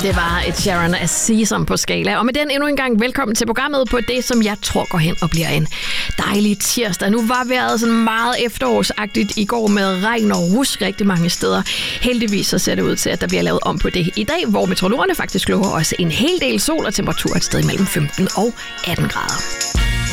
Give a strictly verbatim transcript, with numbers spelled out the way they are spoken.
Det var et Sharon af Sesam på Skala. Og med den endnu en gang velkommen til programmet på det, som jeg tror går hen og bliver en dejlig tirsdag. Nu var vejret sådan meget efterårsagtigt i går med regn og rusk rigtig mange steder. Heldigvis så ser det ud til, at der bliver lavet om på det i dag, hvor meteorologerne faktisk lover os en hel del sol og temperatur et sted mellem femten og atten grader.